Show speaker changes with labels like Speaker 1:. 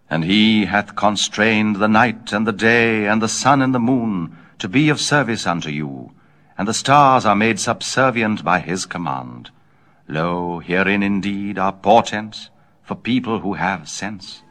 Speaker 1: And he hath constrained the night and the day, and the sun and the moon, to be of service unto you, and the stars are made subservient by his command. Lo, herein indeed are portents for people who have sense.